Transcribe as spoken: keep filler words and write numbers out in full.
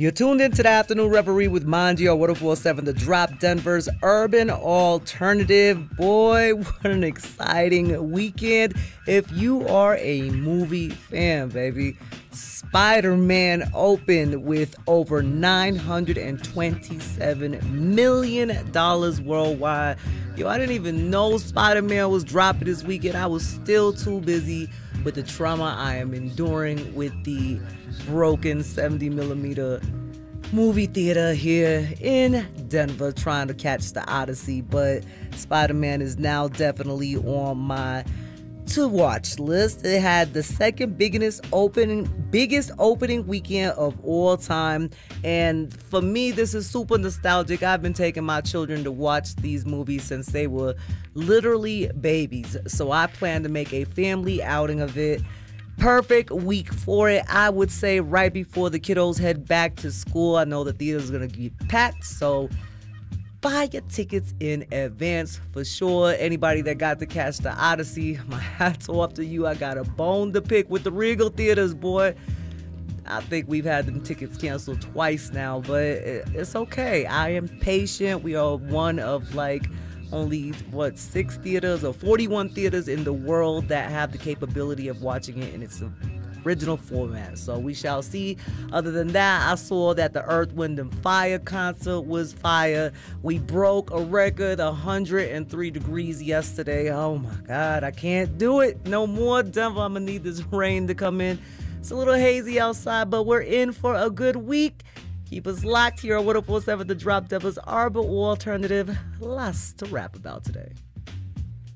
You're tuned into the Afternoon Reverie with Mandio, one oh four point seven The Drop, Denver's urban alternative. Boy, what an exciting weekend. If you are a movie fan, baby, Spider-Man opened with over nine hundred twenty-seven million dollars worldwide. Yo, I didn't even know Spider-Man was dropping this weekend. I was still too busy with the trauma I am enduring with the broken seventy millimeter movie theater here in Denver trying to catch the Odyssey. But Spider-Man is now definitely on my to watch list. It had the second biggest opening biggest opening weekend of all time, and for me this is super nostalgic. I've been taking my children to watch these movies since they were literally babies, so I plan to make a family outing of it. Perfect week for it, I would say, right before the kiddos head back to school. I know the theater's gonna get packed, so buy your tickets in advance for sure. Anybody that got to catch the Odyssey, my hat's off to you. I got a bone to pick with the Regal Theaters, boy. I think we've had them tickets canceled twice now, but it's okay. I am patient. We are one of like only, what, six theaters or forty-one theaters in the world that have the capability of watching it in its original format. So we shall see. Other than that, I saw that the Earth, Wind and Fire concert was fire. We broke a record, one hundred three degrees yesterday. Oh my God, I can't do it no more. Denver, I'm gonna need this rain to come in. It's a little hazy outside, but we're in for a good week. Keep us locked here on one oh four point seven The Drop, Denver's urban alternative. Lots to rap about today.